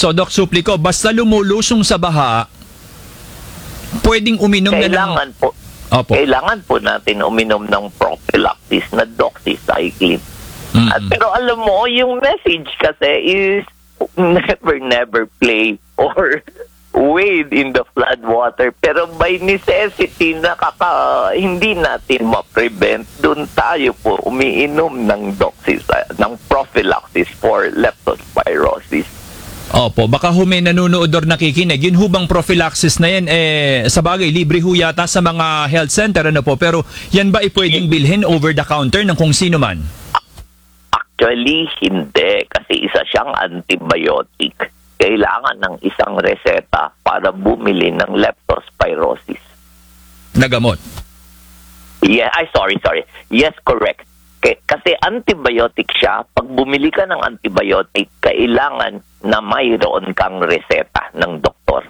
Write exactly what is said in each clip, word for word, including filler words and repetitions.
So, Doc Suplico, basta lumulusong sa baha, pwedeng uminom kailangan na ng... po, Opo. Kailangan po natin uminom ng prophylactis na doxycycline. Mm-hmm. At, pero alam mo, yung message kasi is never, never play or wade in the flood water. Pero by necessity, nakaka, hindi natin ma-prevent. Doon tayo po umiinom ng doxycycline, ng prophylaxis for leptospirosis. Opo, baka ho may nanonood or nakikinig. Yun hubang prophylaxis na yan, eh, sa bagay, libre ho yata sa mga health center, ano po. Pero yan ba ay pwedeng bilhin over the counter ng kung sino man? Actually, hindi. Kasi isa siyang antibiotic. Kailangan ng isang reseta para bumili ng leptospirosis. Na gamot? Yeah, ay, sorry, sorry. Yes, correct. Kasi antibiotic siya. Pag bumili ka ng antibiotic, kailangan na mayroon kang reseta ng doktor.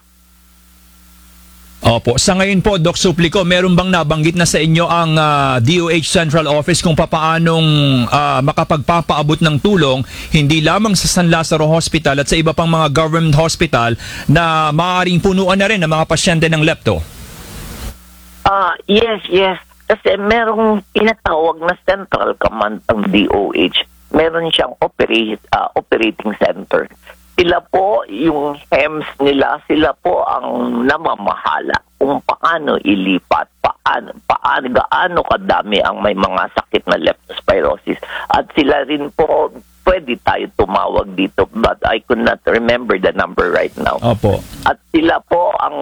Opo. Sa ngayon po, Doc Suplico, meron bang nabanggit na sa inyo ang uh, D O H Central Office kung papaanong uh, makapagpapaabot ng tulong hindi lamang sa San Lazaro Hospital at sa iba pang mga government hospital na maaaring punuan na rin ng mga pasyente ng lepto? Ah, uh, yes, yes. Kasi merong tinatawag na Central Command ng D O H. Meron siyang operate, uh, operating center. Sila po, yung H E M S nila, sila po ang namamahala kung paano ilipat, paano, paano, gaano kadami ang may mga sakit na leptospirosis. At sila rin po, pwede tayo tumawag dito, but I could not remember the number right now. Opo. At sila po ang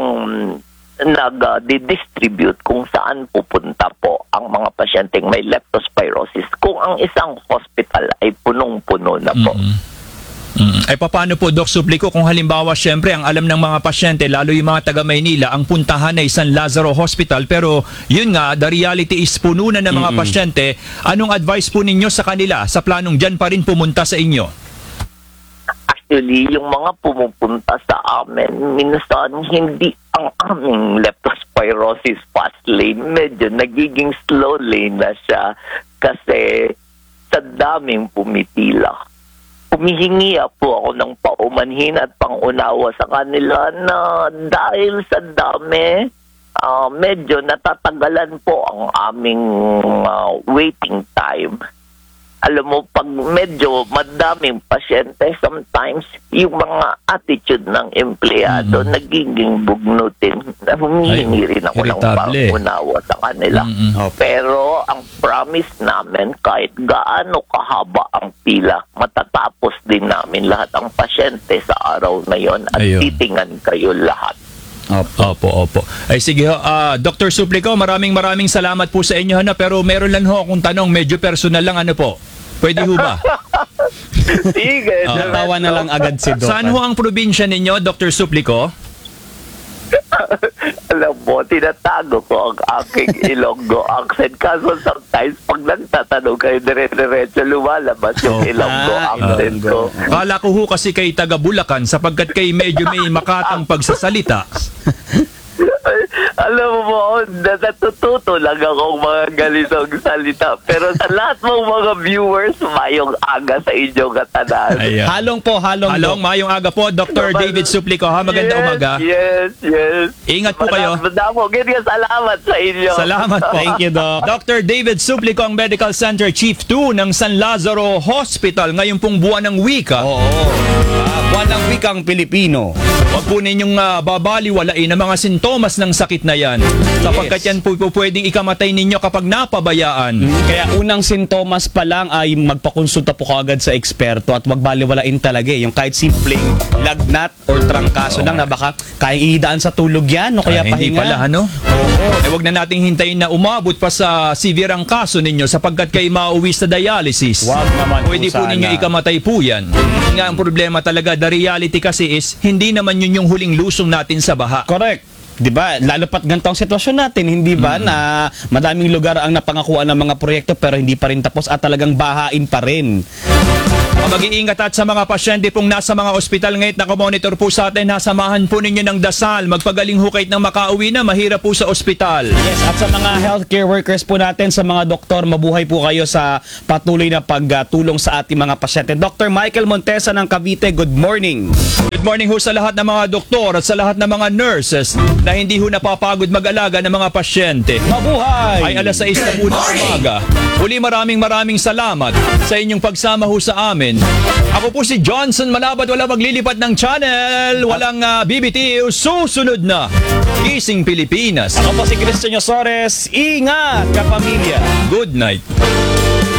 nag-distribute kung saan pupunta po ang mga pasyenteng may leptospirosis kung ang isang hospital ay punong-puno na po. Mm-hmm. Mm-hmm. Ay paano po, Doc Suplico, kung halimbawa syempre ang alam ng mga pasyente, lalo yung mga taga Maynila, ang puntahan ay San Lazaro Hospital, pero yun nga, the reality is puno na ng mga mm-hmm. pasyente. Anong advice po ninyo sa kanila sa planong dyan pa rin pumunta sa inyo? Actually, yung mga pumupunta sa amin, minsan hindi ang aming leptospirosis fast lane, medyo nagiging slow lane na siya kasi sa daming pumipila. Humihingi po ako ng paumanhin at pangunawa sa kanila na dahil sa dami, uh, medyo natatagalan po ang aming uh, waiting time. Alam mo, pag medyo madaming pasyente, sometimes yung mga attitude ng empleyado mm-hmm. nagiging bugnutin. Humihingi rin ako ng pangunawa sa kanila. Mm-hmm. Okay. Pero ang promise namin, kahit gaano kahaba ang pila, matatapos din namin lahat ang pasyente sa araw na yon at Ayun. titingan kayo lahat. Opo, opo, opo. Ay sige ho, uh, Doctor Suplico, maraming maraming salamat po sa inyo, Hana, pero meron lang ho akong tanong, medyo personal lang, ano po? Pwede ho ba? Sige. Uh, Natawa na lang agad si Doc. Saan ho ang probinsya ninyo, Doctor Suplico? Alam mo, tinatago ko ang aking Ilonggo accent. Kaso sometimes, pag nagtatanong kayo, dire-diretso lumalabas yung Ilonggo Ah, accent ko. Kala ko ho kasi kay taga Bulacan sapagkat kay medyo may makatang pagsasalita. Alam mo, natututo lang akong mga ganitong salita. Pero sa lahat mong mga viewers, mayong aga sa inyong katanan. Ayan. Halong po, halong. Halong, mayong aga po, Doctor David Suplico. Ha, maganda yes, umaga. Yes, yes. Ingat po kayo. Madamo, ganyan, salamat sa inyo. Salamat po. Thank you, Doc. Doctor David Suplico, ang Medical Center Chief two ng San Lazaro Hospital ngayon pong buwan ng wika. Oo. Uh, buwan ng wikang Pilipino. Huwag po ninyong uh, babaliwalain ang mga sintomas ng sakit na yan. Sapagkat yan po, po pwedeng ikamatay ninyo kapag napabayaan. Mm, kaya unang sintomas pa lang ay magpakonsulta po kaagad sa eksperto at wag baliwalain talaga eh. Yung kahit simpleng lagnat or trangkaso oh. lang na baka kayang ihidaan sa tulog yan o kaya Ay, pahinga. hindi pala, ano? Oo. Eh, wag na nating hintayin na umabot pa sa severe ang kaso ninyo sapagkat kayo mauwi sa dialysis. Wag naman Pwede po, po ninyo ikamatay po yan. Nga ang problema talaga, the reality kasi is hindi naman yun yung huling lusong natin sa baha. Correct. 'Di ba? Lalo pat ganito ang sitwasyon natin, hindi ba, mm. na madaming lugar ang napangakuan ng mga proyekto pero hindi pa rin tapos at talagang bahain pa rin. Mag-iingat at sa mga pasyente pong nasa mga ospital ngayon na kumonitor po sa atin, nasamahan po ninyo ng dasal. Magpagaling hukay ng makauwi na, mahirap po sa ospital. Yes, at sa mga healthcare workers po natin, sa mga doktor, mabuhay po kayo sa patuloy na pagtulong sa ating mga pasyente. Doctor Michael Montesa ng Cavite, good morning. Good morning ho sa lahat ng mga doktor at sa lahat ng mga nurses na hindi ho napapagod mag-alaga ng mga pasyente. Mabuhay! Ay alas sais na po ng umaga. Uli maraming maraming salamat sa inyong pagsama ho sa amin. Ako po si Johnson Malabad, wala maglilipat ng channel, walang uh, B B T, susunod na Gising Pilipinas. Ako po si Christian Osores. Ingat, kapamilya! Good night.